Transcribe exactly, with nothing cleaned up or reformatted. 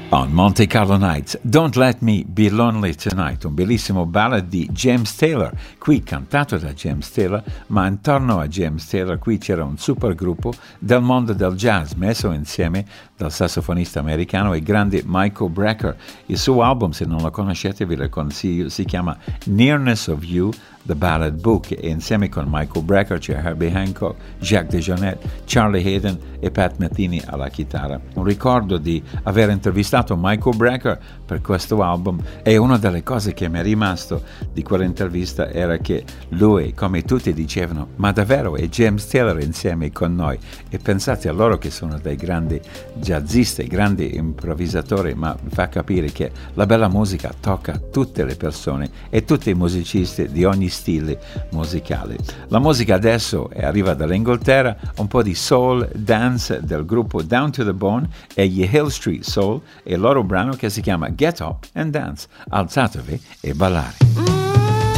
On Monte Carlo Nights, Don't Let Me Be Lonely Tonight, un bellissimo ballad di James Taylor, qui cantato da James Taylor, ma intorno a James Taylor qui c'era un super gruppo del mondo del jazz messo insieme dal sassofonista americano e grande Michael Brecker. Il suo album, se non lo conoscete, vi lo consiglio, si chiama Nearness of You, The Ballad Book, e insieme con Michael Brecker c'è Herbie Hancock, Jacques DeJohnette, Charlie Hayden e Pat Metheny alla chitarra. Un ricordo di aver intervistato Michael Brecker per questo album, e una delle cose che mi è rimasto di quell'intervista era che lui, come tutti dicevano, ma davvero è James Taylor insieme con noi, e pensate a loro che sono dei grandi jazzisti, grandi improvvisatori, ma fa capire che la bella musica tocca tutte le persone e tutti i musicisti di ogni stile musicale. La musica adesso arriva dall'Inghilterra, un po' di soul dance del gruppo Down to the Bone e gli Hill Street Soul, e il loro brano che si chiama Get Up and Dance. Alzatevi e ballare.